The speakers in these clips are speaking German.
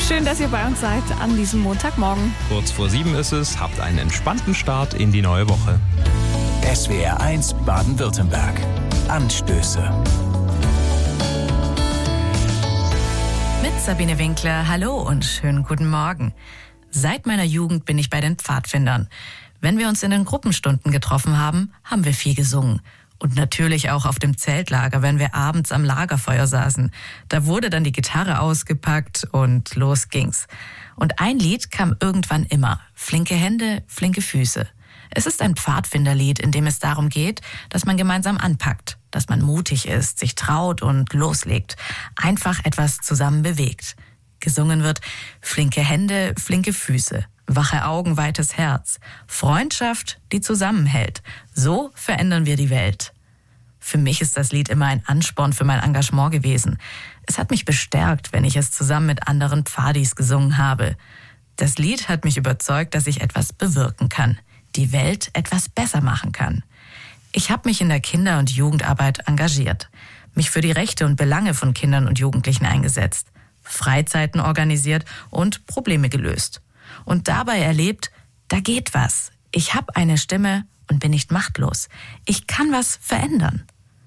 Schön, dass ihr bei uns seid an diesem Montagmorgen. Kurz vor 7 ist es. Habt einen entspannten Start in die neue Woche. SWR 1 Baden-Württemberg. Anstöße. Mit Sabine Winkler, hallo und schönen guten Morgen. Seit meiner Jugend bin ich bei den Pfadfindern. Wenn wir uns in den Gruppenstunden getroffen haben, haben wir viel gesungen. Und natürlich auch auf dem Zeltlager, wenn wir abends am Lagerfeuer saßen. Da wurde dann die Gitarre ausgepackt und los ging's. Und ein Lied kam irgendwann immer. Flinke Hände, flinke Füße. Es ist ein Pfadfinderlied, in dem es darum geht, dass man gemeinsam anpackt, dass man mutig ist, sich traut und loslegt, einfach etwas zusammen bewegt. Gesungen wird flinke Hände, flinke Füße, wache Augen, weites Herz, Freundschaft, die zusammenhält. So verändern wir die Welt. Für mich ist das Lied immer ein Ansporn für mein Engagement gewesen. Es hat mich bestärkt, wenn ich es zusammen mit anderen Pfadis gesungen habe. Das Lied hat mich überzeugt, dass ich etwas bewirken kann, die Welt etwas besser machen kann. Ich habe mich in der Kinder- und Jugendarbeit engagiert, mich für die Rechte und Belange von Kindern und Jugendlichen eingesetzt, Freizeiten organisiert und Probleme gelöst. Und dabei erlebt, da geht was. Ich habe eine Stimme und bin nicht machtlos. Ich kann was verändern.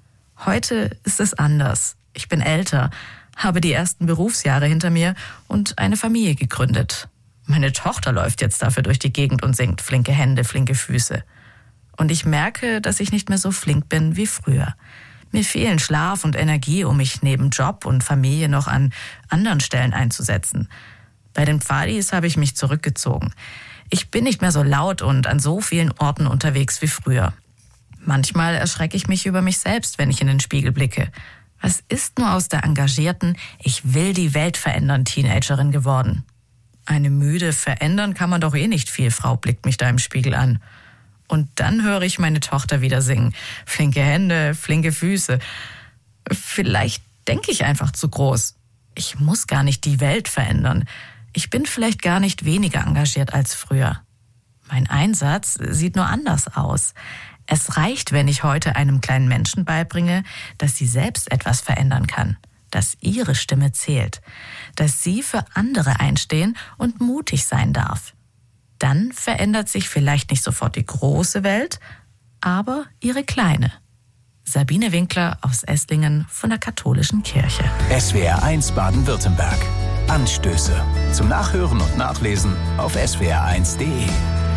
Heute ist es anders. Ich bin älter, habe die ersten Berufsjahre hinter mir und eine Familie gegründet. Meine Tochter läuft jetzt dafür durch die Gegend und singt flinke Hände, flinke Füße. Und ich merke, dass ich nicht mehr so flink bin wie früher. Mir fehlen Schlaf und Energie, um mich neben Job und Familie noch an anderen Stellen einzusetzen. Bei den Pfadis habe ich mich zurückgezogen. Ich bin nicht mehr so laut und an so vielen Orten unterwegs wie früher. Manchmal erschrecke ich mich über mich selbst, wenn ich in den Spiegel blicke. Was ist nur aus der engagierten, ich will die Welt verändern Teenagerin geworden? Eine müde, verändern kann man doch eh nicht viel, Frau blickt mich da im Spiegel an. Und dann höre ich meine Tochter wieder singen. Flinke Hände, flinke Füße. Vielleicht denke ich einfach zu groß. Ich muss gar nicht die Welt verändern. Ich bin vielleicht gar nicht weniger engagiert als früher. Mein Einsatz sieht nur anders aus. Es reicht, wenn ich heute einem kleinen Menschen beibringe, dass sie selbst etwas verändern kann, dass ihre Stimme zählt, dass sie für andere einstehen und mutig sein darf. Dann verändert sich vielleicht nicht sofort die große Welt, aber ihre kleine. Sabine Winkler aus Esslingen von der Katholischen Kirche. SWR 1 Baden-Württemberg. Anstöße. Zum Nachhören und Nachlesen auf swr1.de.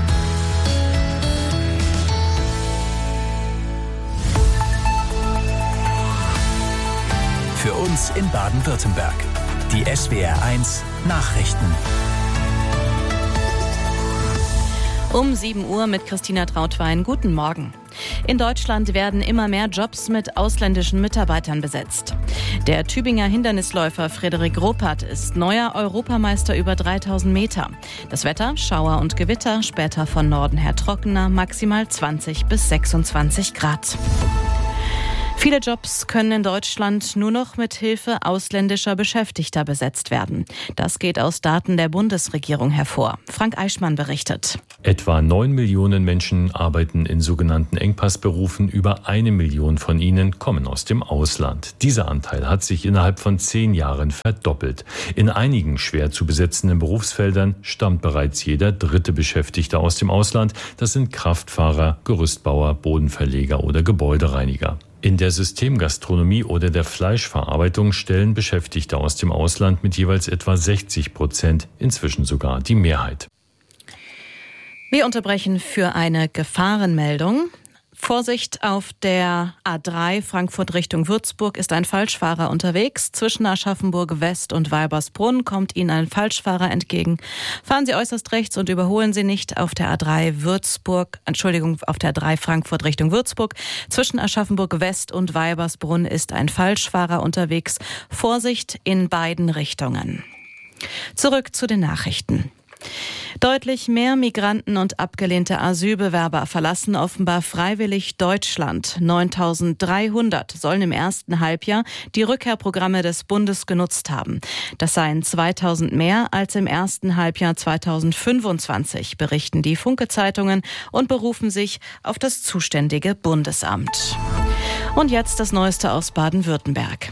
Für uns in Baden-Württemberg. Die SWR 1 Nachrichten. Um 7 Uhr mit Christina Trautwein. Guten Morgen. In Deutschland werden immer mehr Jobs mit ausländischen Mitarbeitern besetzt. Der Tübinger Hindernisläufer Frederik Ruppert ist neuer Europameister über 3000 Meter. Das Wetter, Schauer und Gewitter, später von Norden her trockener, maximal 20 bis 26 Grad. Viele Jobs können in Deutschland nur noch mit Hilfe ausländischer Beschäftigter besetzt werden. Das geht aus Daten der Bundesregierung hervor. Frank Eichmann berichtet. Etwa 9 Millionen Menschen arbeiten in sogenannten Engpassberufen. Über 1 Million von ihnen kommen aus dem Ausland. Dieser Anteil hat sich innerhalb von 10 Jahren verdoppelt. In einigen schwer zu besetzenden Berufsfeldern stammt bereits jeder 3. Beschäftigte aus dem Ausland. Das sind Kraftfahrer, Gerüstbauer, Bodenverleger oder Gebäudereiniger. In der Systemgastronomie oder der Fleischverarbeitung stellen Beschäftigte aus dem Ausland mit jeweils etwa 60% inzwischen sogar die Mehrheit. Wir unterbrechen für eine Gefahrenmeldung. Vorsicht, auf der A3 Frankfurt Richtung Würzburg ist ein Falschfahrer unterwegs. Zwischen Aschaffenburg West und Weibersbrunn kommt Ihnen ein Falschfahrer entgegen. Fahren Sie äußerst rechts und überholen Sie nicht auf der A3 Frankfurt Richtung Würzburg. Zwischen Aschaffenburg West und Weibersbrunn ist ein Falschfahrer unterwegs. Vorsicht in beiden Richtungen. Zurück zu den Nachrichten. Deutlich mehr Migranten und abgelehnte Asylbewerber verlassen offenbar freiwillig Deutschland. 9.300 sollen im ersten Halbjahr die Rückkehrprogramme des Bundes genutzt haben. Das seien 2.000 mehr als im ersten Halbjahr 2025, berichten die Funke-Zeitungen und berufen sich auf das zuständige Bundesamt. Und jetzt das Neueste aus Baden-Württemberg.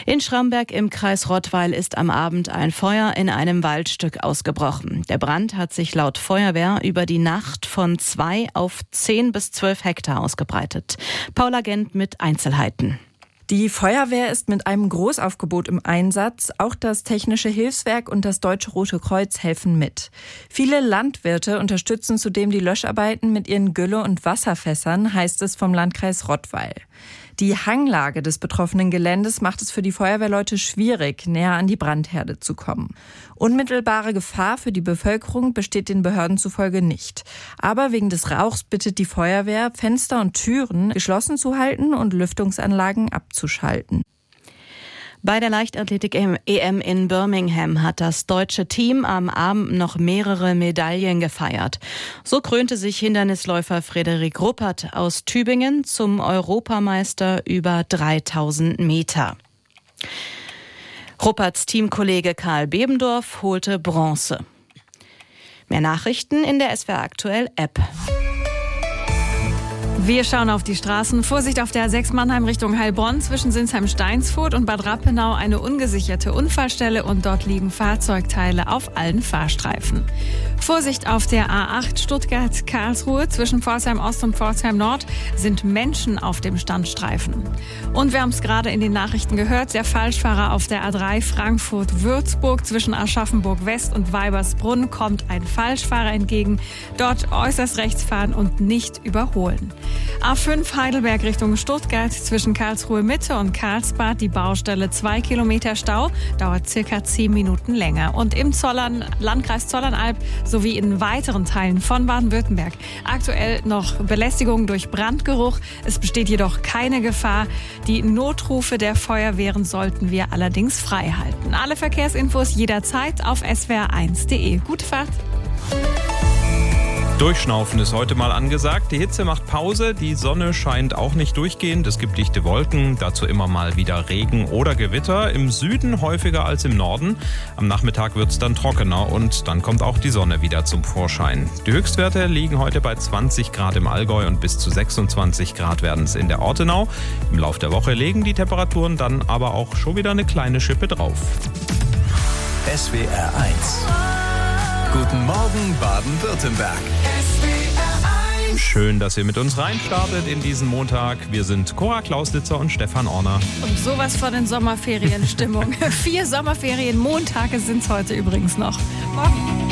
In Schramberg im Kreis Rottweil ist am Abend ein Feuer in einem Waldstück ausgebrochen. Der Brand hat sich laut Feuerwehr über die Nacht von 2 auf 10 bis 12 Hektar ausgebreitet. Paula Gent mit Einzelheiten. Die Feuerwehr ist mit einem Großaufgebot im Einsatz. Auch das Technische Hilfswerk und das Deutsche Rote Kreuz helfen mit. Viele Landwirte unterstützen zudem die Löscharbeiten mit ihren Gülle- und Wasserfässern, heißt es vom Landkreis Rottweil. Die Hanglage des betroffenen Geländes macht es für die Feuerwehrleute schwierig, näher an die Brandherde zu kommen. Unmittelbare Gefahr für die Bevölkerung besteht den Behörden zufolge nicht. Aber wegen des Rauchs bittet die Feuerwehr, Fenster und Türen geschlossen zu halten und Lüftungsanlagen abzuschalten. Bei der Leichtathletik-EM in Birmingham hat das deutsche Team am Abend noch mehrere Medaillen gefeiert. So krönte sich Hindernisläufer Frederik Ruppert aus Tübingen zum Europameister über 3000 Meter. Rupperts Teamkollege Karl Bebendorf holte Bronze. Mehr Nachrichten in der SWR Aktuell App. Wir schauen auf die Straßen. Vorsicht auf der A6 Mannheim Richtung Heilbronn zwischen Sinsheim-Steinsfurt und Bad Rappenau eine ungesicherte Unfallstelle und dort liegen Fahrzeugteile auf allen Fahrstreifen. Vorsicht auf der A8 Stuttgart-Karlsruhe zwischen Pforzheim-Ost und Pforzheim-Nord sind Menschen auf dem Standstreifen. Und wir haben es gerade in den Nachrichten gehört, der Falschfahrer auf der A3 Frankfurt-Würzburg zwischen Aschaffenburg-West und Weibersbrunn kommt ein Falschfahrer entgegen. Dort äußerst rechts fahren und nicht überholen. A5 Heidelberg Richtung Stuttgart zwischen Karlsruhe Mitte und Karlsbad die Baustelle 2 Kilometer Stau, dauert circa 10 Minuten länger. Und im Landkreis Zollernalb sowie in weiteren Teilen von Baden-Württemberg aktuell noch Belästigung durch Brandgeruch. Es besteht jedoch keine Gefahr. Die Notrufe der Feuerwehren sollten wir allerdings frei halten. Alle Verkehrsinfos jederzeit auf swr1.de. Gute Fahrt! Durchschnaufen ist heute mal angesagt. Die Hitze macht Pause, die Sonne scheint auch nicht durchgehend. Es gibt dichte Wolken, dazu immer mal wieder Regen oder Gewitter. Im Süden häufiger als im Norden. Am Nachmittag wird es dann trockener und dann kommt auch die Sonne wieder zum Vorschein. Die Höchstwerte liegen heute bei 20 Grad im Allgäu und bis zu 26 Grad werden es in der Ortenau. Im Lauf der Woche legen die Temperaturen dann aber auch schon wieder eine kleine Schippe drauf. SWR 1. Guten Morgen Baden-Württemberg. Schön, dass ihr mit uns reinstartet in diesen Montag. Wir sind Cora Klauslitzer und Stefan Orner. Und sowas von den Sommerferienstimmung. 4 Sommerferien-Montage sind es heute übrigens noch. Morgen.